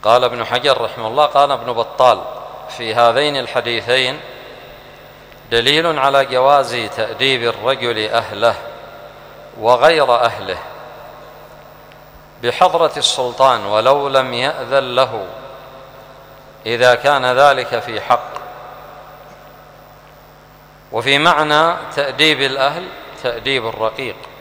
قال ابن حجر رحمه الله: قال ابن بطال: في هذين الحديثين دليل على جواز تأديب الرجل أهله وغير أهله بحضرة السلطان ولو لم يأذن له، إذا كان ذلك في حق. وفي معنى تأديب الأهل تأديب الرقيق،